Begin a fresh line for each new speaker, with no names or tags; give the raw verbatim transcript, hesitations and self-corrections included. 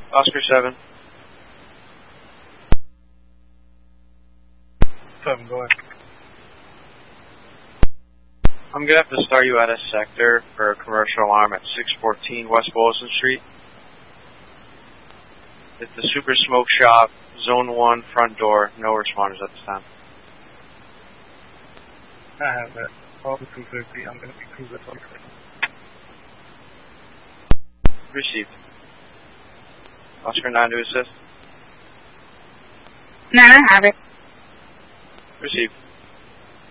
Oscar seven.
seven, go ahead.
I'm going to have to start you at a sector for a commercial alarm at six fourteen West Boylston Street. It's the Super Smoke Shop, Zone one, front door, no responders at this time.
I have that. All the two fifty, I'm going to be cruising for
Received. Oscar nine to assist.
nine, I have it.
Received.